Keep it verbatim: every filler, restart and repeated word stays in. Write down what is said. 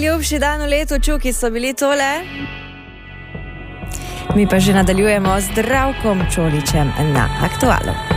najljubši dan v letu, čuki so bili tole. Mi pa že nadaljujemo z Zdravkom Čoličem na Aktualu.